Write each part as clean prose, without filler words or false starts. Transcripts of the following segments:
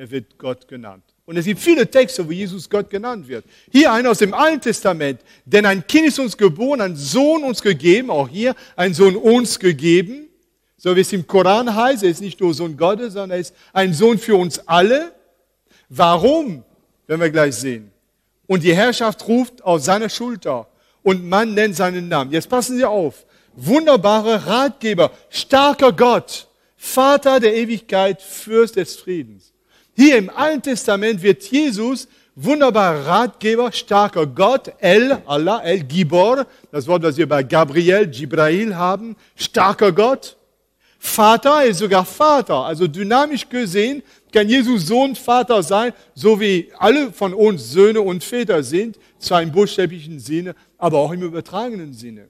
er wird Gott genannt. Und es gibt viele Texte, wo Jesus Gott genannt wird. Hier einer aus dem Alten Testament. Denn ein Kind ist uns geboren, ein Sohn uns gegeben, auch hier ein Sohn uns gegeben. So wie es im Koran heißt, er ist nicht nur Sohn Gottes, sondern er ist ein Sohn für uns alle. Warum? Werden wir gleich sehen. Und die Herrschaft ruft auf seine Schulter und man nennt seinen Namen. Jetzt passen Sie auf. Wunderbarer Ratgeber, starker Gott, Vater der Ewigkeit, Fürst des Friedens. Hier im Alten Testament wird Jesus wunderbarer Ratgeber, starker Gott, Allah, El Gibor, das Wort, das wir bei Gabriel, Jibrail haben, starker Gott. Vater ist sogar Vater, also dynamisch gesehen kann Jesus Sohn, Vater sein, so wie alle von uns Söhne und Väter sind, zwar im buchstäblichen Sinne, aber auch im übertragenen Sinne.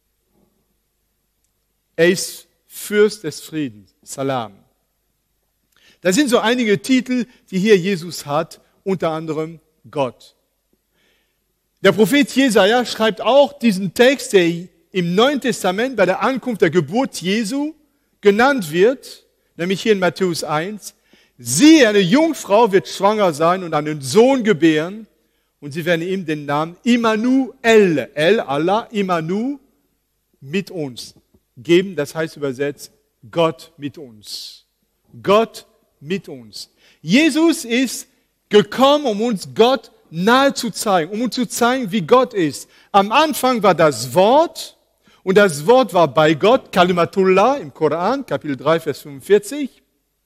Er ist Fürst des Friedens, Salam. Das sind so einige Titel, die hier Jesus hat, unter anderem Gott. Der Prophet Jesaja schreibt auch diesen Text, der im Neuen Testament bei der Ankunft der Geburt Jesu genannt wird, nämlich hier in Matthäus 1. Siehe, eine Jungfrau wird schwanger sein und einen Sohn gebären und sie werden ihm den Namen Immanuel, Allah, Immanu, mit uns geben. Das heißt übersetzt, Gott mit uns. Gott mit uns. Jesus ist gekommen, um uns Gott nahe zu zeigen, um uns zu zeigen, wie Gott ist. Am Anfang war das Wort und das Wort war bei Gott, Kalimatullah im Koran, Kapitel 3, Vers 45.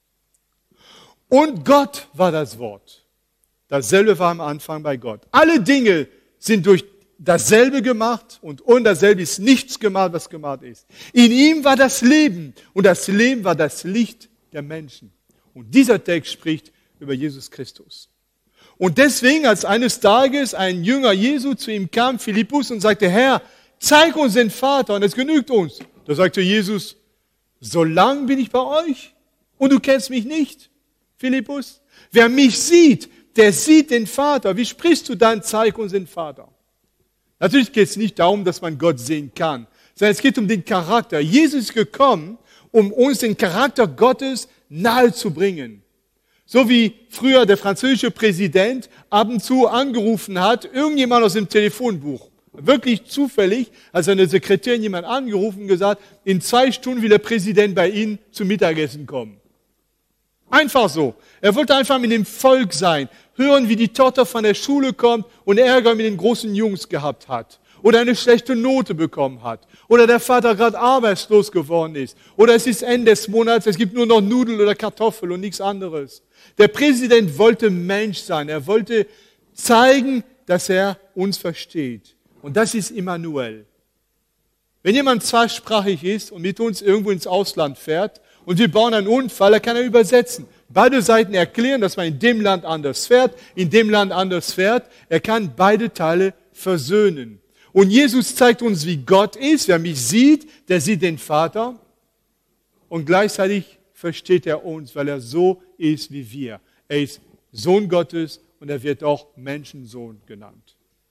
Und Gott war das Wort. Dasselbe war am Anfang bei Gott. Alle Dinge sind durch dasselbe gemacht und ohne dasselbe ist nichts gemacht, was gemacht ist. In ihm war das Leben und das Leben war das Licht der Menschen. Und dieser Text spricht über Jesus Christus. Und deswegen, als eines Tages ein Jünger Jesu zu ihm kam, Philippus, und sagte, Herr, zeig uns den Vater und es genügt uns. Da sagte Jesus, so lang bin ich bei euch und du kennst mich nicht, Philippus. Wer mich sieht, der sieht den Vater. Wie sprichst du dann, zeig uns den Vater? Natürlich geht es nicht darum, dass man Gott sehen kann, sondern es geht um den Charakter. Jesus ist gekommen, um uns den Charakter Gottes nahe zu bringen. So wie früher der französische Präsident ab und zu angerufen hat, irgendjemand aus dem Telefonbuch. Wirklich zufällig, als seine Sekretärin jemand angerufen und gesagt, in 2 Stunden will der Präsident bei Ihnen zum Mittagessen kommen. Einfach so. Er wollte einfach mit dem Volk sein, hören, wie die Tochter von der Schule kommt und Ärger mit den großen Jungs gehabt hat. Oder eine schlechte Note bekommen hat. Oder der Vater gerade arbeitslos geworden ist. Oder es ist Ende des Monats, es gibt nur noch Nudeln oder Kartoffeln und nichts anderes. Der Präsident wollte Mensch sein. Er wollte zeigen, dass er uns versteht. Und das ist Immanuel. Wenn jemand zweisprachig ist und mit uns irgendwo ins Ausland fährt und wir bauen einen Unfall, dann kann er übersetzen. Beide Seiten erklären, dass man in dem Land anders fährt, in dem Land anders fährt. Er kann beide Teile versöhnen. Und Jesus zeigt uns, wie Gott ist. Wer mich sieht, der sieht den Vater. Und gleichzeitig versteht er uns, weil er so ist wie wir. Er ist Sohn Gottes und er wird auch Menschensohn genannt.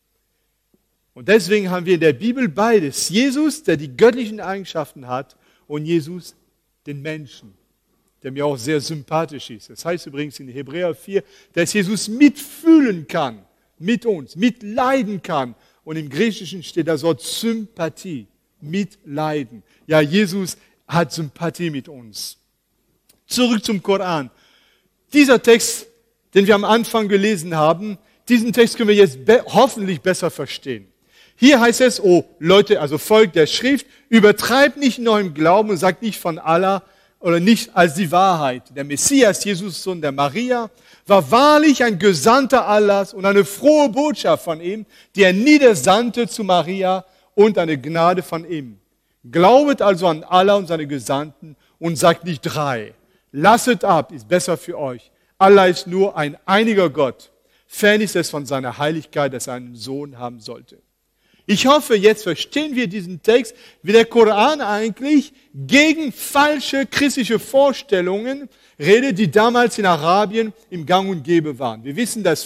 Und deswegen haben wir in der Bibel beides. Jesus, der die göttlichen Eigenschaften hat, und Jesus, den Menschen, der mir auch sehr sympathisch ist. Das heißt übrigens in Hebräer 4, dass Jesus mitfühlen kann, mit uns, mitleiden kann. Und im Griechischen steht das Wort Sympathie, mitleiden. Ja, Jesus hat Sympathie mit uns. Zurück zum Koran. Dieser Text, den wir am Anfang gelesen haben, diesen Text können wir jetzt hoffentlich besser verstehen. Hier heißt es, oh Leute, also Volk der Schrift, übertreibt nicht in eurem Glauben und sagt nicht von Allah oder nicht als die Wahrheit. Der Messias, Jesus, Sohn der Maria, war wahrlich ein Gesandter Allahs und eine frohe Botschaft von ihm, die er niedersandte zu Maria und eine Gnade von ihm. Glaubet also an Allah und seine Gesandten und sagt nicht 3. Lasset ab, ist besser für euch. Allah ist nur ein einiger Gott. Fern ist es von seiner Heiligkeit, dass er einen Sohn haben sollte. Ich hoffe, jetzt verstehen wir diesen Text, wie der Koran eigentlich gegen falsche christliche Vorstellungen redet, die damals in Arabien im Gang und Gäbe waren. Wir wissen, dass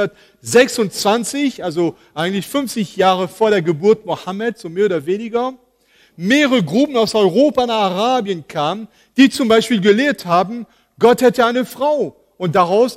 526, also eigentlich 50 Jahre vor der Geburt Mohammed, so mehr oder weniger, mehrere Gruppen aus Europa nach Arabien kamen, die zum Beispiel gelehrt haben, Gott hätte eine Frau und daraus